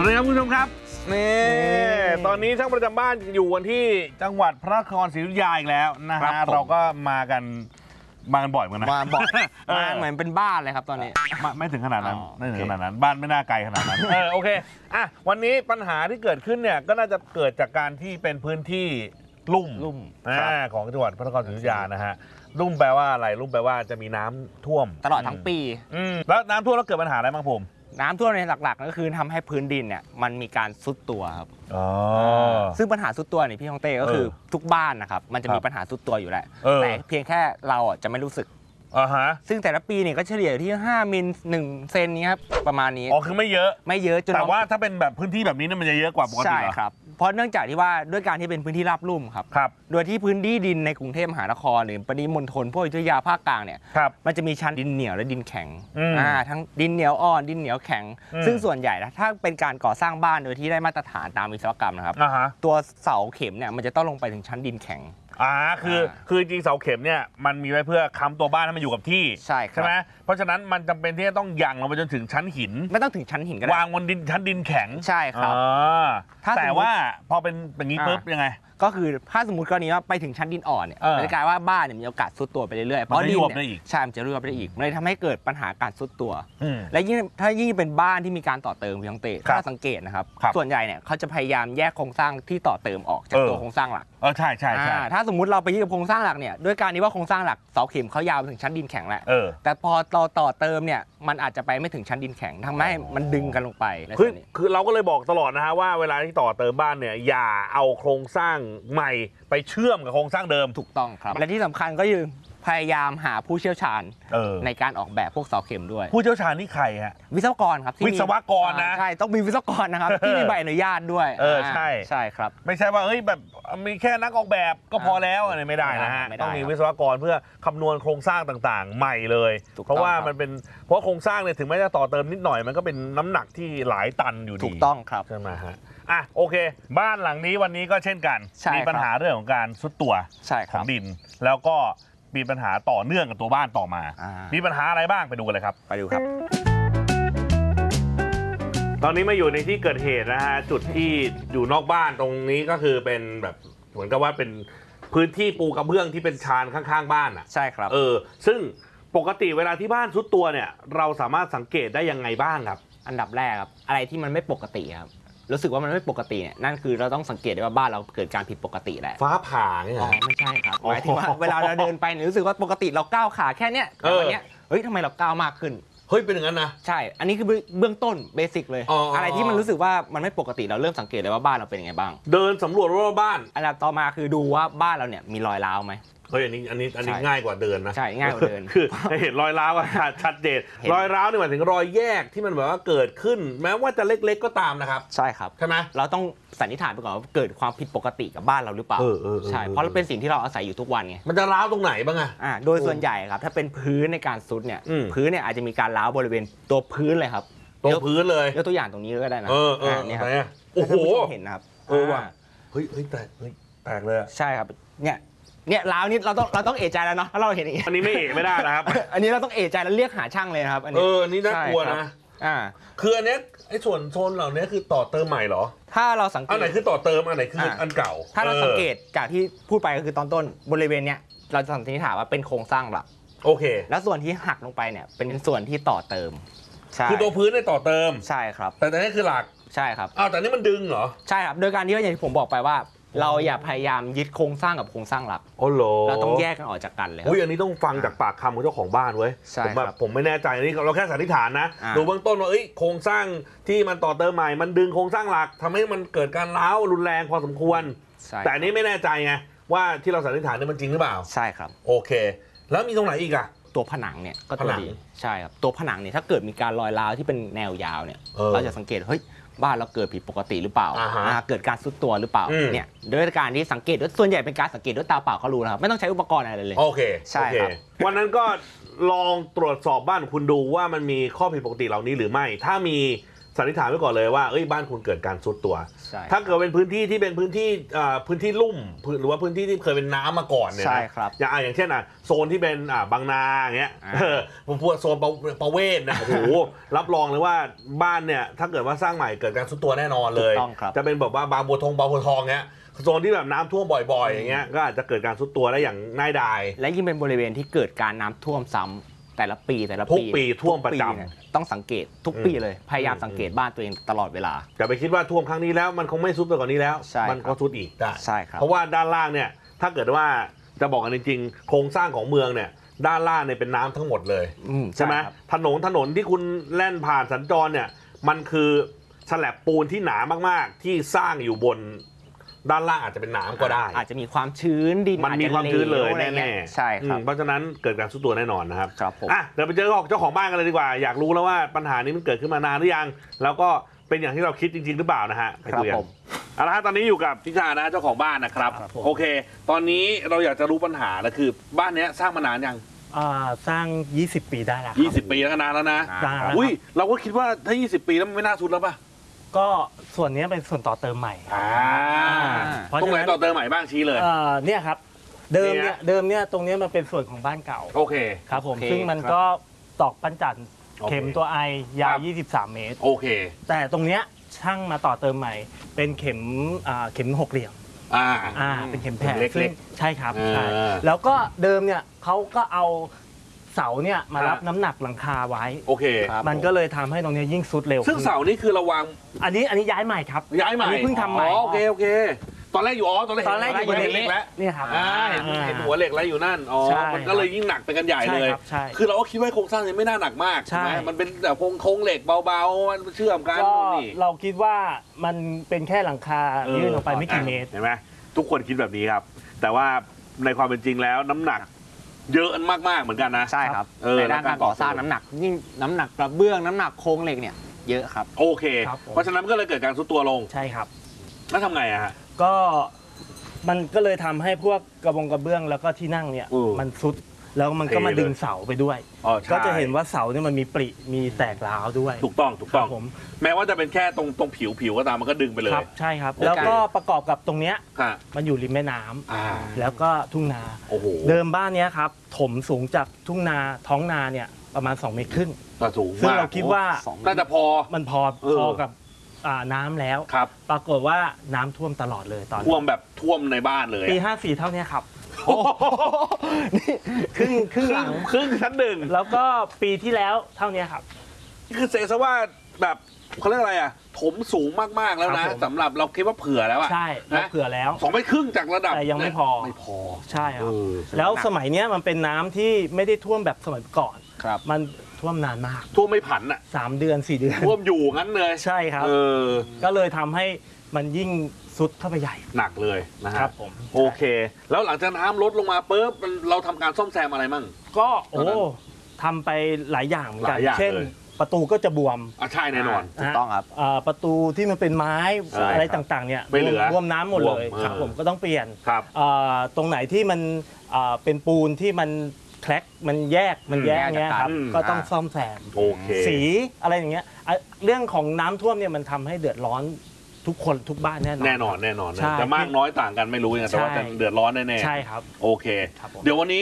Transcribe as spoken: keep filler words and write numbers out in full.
วัสดีครับคุณผู้ชมครับนี่ตอนนี้ช่างประจำบ้านอยู่กันที่จังหวัดพระนครศรีอยุธยาอีกแล้วนะฮะเราก็มากันมากันบ่อยเหมือนกันนะมาบ่อยมาเหมือนเป็นบ้านเลยครับตอนนี้ไม่ถึงขนาดนั้นไม่ถึงขนาดนั้นบ้านไม่น่าไกลขนาดนั้นเออโอเคอ่ะวันนี้ปัญหาที่เกิดขึ้นเนี่ยก็น่าจะเกิดจากการที่เป็นพื้นที่ลุ่มลุ่มของจังหวัดพระนครศรีอยุธยานะฮะลุ่มแปลว่าอะไรลุ่มแปลว่าจะมีน้ำท่วมตลอดทั้งปีแล้วน้ำท่วมแล้วเกิดปัญหาอะไรบ้างผมน้ำท่วมในหลักๆก็คือทำให้พื้นดินเนี่ยมันมีการซุดตัวครับซึ่งปัญหาซุดตัวนี่พี่ฮองเต้ก็คือทุกบ้านนะครับมันจะมีปัญหาซุดตัวอยู่แหละแต่เพียงแค่เราอ่ะจะไม่รู้สึกอ่าฮะซึ่งแต่ละปีเนี่ยก็เฉลี่ยที่ห้ามิลหนึ่งเซนนี้ครับประมาณนี้อ๋อคือไม่เยอะไม่เยอะจนแต่ว่าถ้าเป็นแบบพื้นที่แบบนี้เนี่ยมันจะเยอะกว่าปกติใช่ครับเพราะเนื่องจากที่ว่าด้วยการที่เป็นพื้นที่ราบลุ่มครับครับโดยที่พื้นที่ดินในกรุงเทพมหานครหรือปริมณฑลพวกอยุธยาภาคกลางเนี่ยมันจะมีชั้นดินเหนียวและดินแข็งอ่าทั้งดินเหนียวอ่อนดินเหนียวแข็งซึ่งส่วนใหญ่ถ้าเป็นการก่อสร้างบ้านโดยที่ได้มาตรฐานตามวิศวกรรมนะครับตัวเสาเข็มเนี่ยมันจะต้องลงไปถึงชั้นดินแข็งอ่าคือคือจริงเสาเข็มเนี่ยมันมีไว้เพื่อค้ำตัวบ้านให้มันอยู่กับที่ใช่ใช่ไหมเพราะฉะนั้นมันจำเป็นที่จะต้องยั่งลงไปจนถึงชั้นหินไม่ต้องถึงชั้นหินก็ได้วางบนดินชั้นดินแข็งใช่ครับแต่ว่าพอเป็นอย่างนี้ปุ๊บยังไงก็คือถ้าสมมติกรณีว่าไปถึงชั้นดินอ่อนเนี่ยมันจะกลายว่าบ้านเนี่ยมีโอกาสซุดตัวไปเรื่อยๆเพราะดินเนี่ยใช่มันจะรั่วไปได้อีกมันเลยทำให้เกิดปัญหาการซุดตัวและยิ่งถ้ายิ่งเป็นบ้านที่มีการต่อเติมพี่ต้องเตะถ้าสังเกตนะครับส่วนใหญ่เนี่ยเขาจะพยายามแยกโครงสร้างที่ต่อเติมออกจากตัวโครงสร้างหลักเออใช่ใช่ใช่ถ้าสมมติเราไปยึดกับโครงสร้างหลักเนี่ยด้วยการที่ว่าโครงสร้างหลักเสาเข็มเขายาวถึงชั้นดินแข็งแหละแต่พอเราต่อเติมเนี่ยมันอาจจะไปไม่ถึงชั้นดินแข็งทำให้มันดึงกันลงไปคือคือเราก็เลยบอกตลอดนะฮะว่าเวลาที่ต่อเติมบ้านเนี่ยอย่าเอาโครงสร้างใหม่ไปเชื่อมกับโครงสร้างเดิมถูกต้องครับและที่สำคัญก็คือพยายามหาผู้เชี่ยวชาญในการออกแบบพวกเสาเข็มด้วยผู้เชี่ยวชาญนี่ใครฮะวิศวกรครับวิศวกรนะใช่ต้องมีวิศวกรนะครับที่มีใบอนุญาตด้วยเออใช่ใช่ครับไม่ใช่ว่าเฮ้ยแบบมีแค่นักออกแบบก็พอแล้วอะไรไม่ได้นะฮะต้องมีวิศวกรเพื่อคำนวณโครงสร้างต่างๆ ใหม่เลยเพราะว่ามันเป็นเพราะโครงสร้างเนี่ยถึงแม้จะต่อเติมนิดหน่อยมันก็เป็นน้ำหนักที่หลายตันอยู่ดีถูกต้องครับใช่ไหมฮะอ่ะโอเคบ้านหลังนี้วันนี้ก็เช่นกันมีปัญหาเรื่องของการซุดตัวของดินแล้วก็มีปัญหาต่อเนื่องกับตัวบ้านต่อมามีปัญหาอะไรบ้างไปดูกันเลยครับไปดูครับตอนนี้มาอยู่ในที่เกิดเหตุนะฮะจุดที่อยู่นอกบ้านตรงนี้ก็คือเป็นแบบเหมือนกับว่าเป็นพื้นที่ปูกระเบื้องที่เป็นชานข้างๆบ้านอ่ะใช่ครับเออซึ่งปกติเวลาที่บ้านซุดตัวเนี่ยเราสามารถสังเกตได้ยังไงบ้างครับอันดับแรกครับอะไรที่มันไม่ปกติครับรู้สึกว่ามันไม่ปกติเนี่ยนั่นคือเราต้องสังเกตได้ว่าบ้านเราเกิดการผิดปกติแหละฟ้าผ่าเนี่ยอ๋อไม่ใช่ครับหมายถึงว่าเวลาเราเดินไปเนี่ยรู้สึกว่าปกติเราก้าวขาแค่เนี้ยแต่วันเนี้ยเฮ้ยทำไมเราก้าวมากขึ้นเฮ้ยเป็นอย่างนั้นนะใช่อันนี้คือเบื้องต้นเบสิกเลยอะไรที่มันรู้สึกว่ามันไม่ปกติเราเริ่มสังเกตเลยว่าบ้านเราเป็นยังไงบ้างเดินสำรวจรอบบ้านอันดับต่อมาคือดูว่าบ้านเราเนี่ยมีรอยร้าวไหมเฮ้ยอันนี้อันนี้อันนี้ง่ายกว่าเดินนะใช่ง่ายกว่าเดินคือเห็นรอยร้าวชัดเจนรอยร้าวนี่หมายถึงรอยแยกที่มันแบบว่าเกิดขึ้นแม้ว่าจะเล็กๆก็ตามนะครับใช่ครับใช่ไหมเราต้องสันนิษฐานไปก่อนว่าเกิดความผิดปกติกับบ้านเราหรือเปล่าใช่เพราะเราเป็นสิ่งที่เราอาศัยอยู่ทุกวันไงมันจะร้าวตรงไหนบ้างอะอ่าโดยส่วนใหญ่ครับถ้าเป็นพื้นในการซุดเนี่ยพื้นเนี่ยอาจจะมีการร้าวบริเวณตัวพื้นเลยครับตัวพื้นเลยยกตัวอย่างตรงนี้ก็ได้นะเออเออนี่ครับโอ้โหเห็นนะครับเออว่ะเฮ้ยเฮ้ยแตกเฮ้ยแตกเลยใช่ครับเนี่ยเนี่ยร้าวนี่เราต้องเราต้องเอะใจแล้วเนาะถ้าเราเห็นอย่างนี้อันนี้ไม่เอะไม่ได้นะครับอันนี้เราต้องเอะใจแล้วเรียกหาช่างเลยครับอันนี้เออนี่น่ากลัวนะอ่าคืออันนี้ไอ้ส่วนโซนเหล่านี้คือต่อเติมใหม่เหรอถ้าเราสังเกตอันไหนคือต่อเติมอันไหนคืออันเก่าถ้าเราสังเกตจากที่พูดไปก็คือตอนต้นบริเวณเนี้ยเราจะสันนิษฐานว่าเป็นโครงสร้างหลักโอเคแล้วส่วนที่หักลงไปเนี่ยเป็นส่วนที่ต่อเติมใช่คือตัวพื้นเนี่ยต่อเติมใช่ครับแต่แต่นี่คือหลักใช่ครับอ้าวแต่นี่มันดึงเหรอใช่ครับโดยการที่ว่าอย่างที่ผมบอกไปว่าเราอย่าพยายามยึดโครงสร้างกับโครงสร้างหลักโอ้โหเราต้องแยกกันออกจากกันเลยอุ้ยอันนี้ต้องฟังจากปากคำของเจ้าของบ้านเว้ยผมแบบผมไม่แน่ใจอันนี้เราแค่สันนิษฐานนะดูเบื้องต้นว่าเอ้ยโครงสร้างที่มันต่อเติมใหม่มันดึงโครงสร้างหลักทำให้มันเกิดการร้าวรุนแรงพอสมควรแต่อันนี้ไม่แน่ใจไงว่าที่เราสันนิษฐานนี่มันจริงหรือเปล่าใช่ครับโอเคแล้วมีตรงไหนอีกอะตัวผนังเนี่ยก็ตัวดีใช่ครับตัวผนังเนี่ยถ้าเกิดมีการรอยร้าวที่เป็นแนวยาวเนี่ยเราจะสังเกตเฮ้ยบ้านเราเกิดผิดปกติหรือเปล่าเกิดการซุดตัวหรือเปล่าเนี่ยด้วยการที่สังเกตด้วยส่วนใหญ่เป็นการสังเกตด้วยตาเปล่าเขารู้นะครับไม่ต้องใช้อุปกรณ์อะไรเลยโอเคใช่ครับวันนั้นก็ลองตรวจสอบบ้านคุณดูว่ามันมีข้อผิดปกติเหล่านี้หรือไม่ถ้ามีสันนิษฐานไว้ก่อนเลยว่าเอ้ยบ้านคุณเกิดการทรุดตัว ถ้าเกิดเป็นพื้นที่ที่เป็นพื้นที่อ่าพื้นที่ลุ่มหรือว่าพื้นที่ที่เคยเป็นน้ำมาก่อนเนี่ยใช่ครับอย่างอ่าอย่างเช่นอ่ะโซนที่เป็นอ่าบางนาอย่างเงี้ยผมพูดโซนประเวศนะโอ้โหรับรองเลยว่าบ้านเนี่ยถ้าเกิดว่าสร้างใหม่เกิดการทรุดตัวแน่นอนเลยจะเป็นแบบว่าบางบัวทองบางบัวทองเงี้ยโซนที่แบบน้ำท่วมบ่อยๆอย่างเงี้ยก็อาจจะเกิดการทรุดตัวได้อย่างง่ายดายและยิ่งเป็นบริเวณที่เกิดการน้ำท่วมซ้ำแต่ละปีแต่ละปีทุกปีท่วมประจำต้องสังเกตทุกปีเลยพยายามสังเกตบ้านตัวเองตลอดเวลาอย่าไปคิดว่าท่วมครั้งนี้แล้วมันคงไม่ทรุดไปกว่านี้แล้วมันก็ทรุดอีกได้ใช่ครับเพราะว่าด้านล่างเนี่ยถ้าเกิดว่าจะบอกกันจริงๆโครงสร้างของเมืองเนี่ยด้านล่างเนี่ยเป็นน้ำทั้งหมดเลยใช่ไหมถนนถนนที่คุณแล่นผ่านสัญจรเนี่ยมันคือฉลับปูนที่หนามากๆที่สร้างอยู่บนด้านล่างอาจจะเป็นน้ำก็ได้อาจจะมีความชื้นดินมันมีความชื้นเลยแน่ๆใช่ครับเพราะฉะนั้นเกิดการทรุดตัวแน่นอนนะครับครับผมอ่ะเดี๋ยวไปเจอเจ้าของบ้านกันเลยดีกว่าอยากรู้แล้วว่าปัญหานี้มันเกิดขึ้นมานานหรือยังแล้วก็เป็นอย่างที่เราคิดจริงๆหรือเปล่านะฮะครับผมเอาละฮะตอนนี้อยู่กับพิชานะเจ้าของบ้านนะครับโอเคตอนนี้เราอยากจะรู้ปัญหาแล้วคือบ้านนี้สร้างมานานยังอ่าสร้างยี่สิบปีได้แล้วยี่สิบปีแล้วนานแล้วนะอุ้ยเราก็คิดว่าถ้ายี่สิบปีแล้วมันไม่น่าทรุดแล้วป่ะก็ส่วนนี้เป็นส่วนต่อเติมใหม่อ่าตรงไหนต่อเติมใหม่บ้างชี้เลยอ่าเนี่ยครับเดิมเนี่ยเดิมเนี่ยตรงนี้มันเป็นส่วนของบ้านเก่าโอเคครับผมซึ่งมันก็ตอกปั้นจันเข็มตัวไอยาวยี่สิบสามเมตรโอเคแต่ตรงเนี้ยช่างมาต่อเติมใหม่เป็นเข็มอ่าเข็มหกเหลี่ยมอ่าอ่าเป็นเข็มแผ่เล็กๆใช่ครับใช่แล้วก็เดิมเนี่ยเขาก็เอาเสาเนี่ยมารับน้ำหนักหลังคาไว้โอเคมันก็เลยทำให้ตรงนี้ยิ่งซุดเร็วซึ่งเสานี่คือระวังอันนี้อันนี้ย้ายใหม่ครับย้ายใหม่เพิ่งทำใหม่โอเคโอเคตอนแรกอยู่อ๋อตอนแรกตอนแรกอยู่เล็กแล้วนี่ครับเห็นเห็นหัวเหล็กแล้วอยู่นั่นอ๋อมันก็เลยยิ่งหนักไปกันใหญ่เลยคือเราก็คิดว่าโครงสร้างนี้ไม่น่าหนักมากใช่ไหมมันเป็นแบบโครงเหล็กเบาๆมันเชื่อมกันนี่เราคิดว่ามันเป็นแค่หลังคายื่นออกไปไม่กี่เมตรเห็นไหมทุกคนคิดแบบนี้ครับแต่ว่าในความเป็นจริงแล้วน้ำหนักเยอะมากๆเหมือนกันนะใช่ครับในด้านการก่อสร้างน้ำหนักยิ่งน้ำหนักกระเบื้องน้ำหนักโครงเหล็กเนี่ยเยอะครับโอเคเพราะฉะนั้นก็เลยเกิดการทรุดตัวลงใช่ครับแล้วทำไงอะฮะก็มันก็เลยทำให้พวกกระบงกระเบื้องแล้วก็ที่นั่งเนี่ยมันทรุดแล้วมันก็มาดึงเสาไปด้วยก็จะเห็นว่าเสาเนี่ยมันมีปริมีแตกร้าวด้วยถูกต้องถูกต้องผมแม้ว่าจะเป็นแค่ตรงตรงผิวผิวก็ตามมันก็ดึงไปเลยใช่ครับแล้วก็ประกอบกับตรงเนี้ยมันอยู่ริมแม่น้ำแล้วก็ทุ่งนาเดิมบ้านเนี้ยครับถมสูงจากทุ่งนาท้องนาเนี่ยประมาณสองเมตรครึ่งสูงซึ่งเราคิดว่าน่าจะพอมันพอพอกับน้ำแล้วปรากฏว่าน้ำท่วมตลอดเลยตอนท่วมแบบท่วมในบ้านเลยปีห้าสี่เท่านี้ครับนี่ครึ่งครึ่งหลังครึ่งชั้นหนึ่งแล้วก็ปีที่แล้วเท่านี้ครับคือเซซะว่าแบบเขาเรียกอะไรอ่ะถมสูงมากๆแล้วนะสำหรับเราคิดว่าเผื่อแล้วอ่ะใช่เผื่อแล้วสองเมตรครึ่งจากระดับแต่ยังไม่พอไม่พอใช่ครับแล้วสมัยนี้มันเป็นน้ำที่ไม่ได้ท่วมแบบสมัยก่อนมันท่วมนานมากท่วมไม่ผันอ่ะสามเดือนสี่เดือนท่วมอยู่งั้นเลยใช่ครับก็เลยทำให้มันยิ่งซุดเข้าไปใหญ่หนักเลยนะครับผมโอเคแล้วหลังจากน้ำลดลงมาปุ๊บเราทำการซ่อมแซมอะไรมั่งก็โอ้ทำไปหลายอย่างเหมือนกันเช่นประตูก็จะบวมอ่ะใช่แน่นอนถูกต้องครับประตูที่มันเป็นไม้อะไรต่างๆเนี่ยรวมน้ำหมดเลยครับผมก็ต้องเปลี่ยนตรงไหนที่มันเป็นปูนที่มันแคร็กมันแยกมันแยกเนี้ยครับก็ต้องซ่อมแซมสีอะไรอย่างเงี้ยเรื่องของน้ำท่วมเนี่ยมันทำให้เดือดร้อนทุกคนทุกบ้านแน่นอนแน่นอนแน่นอนจะมากน้อยต่างกันไม่รู้แต่ว่าจะเดือดร้อนแน่ๆใช่ครับโอเคเดี๋ยววันนี้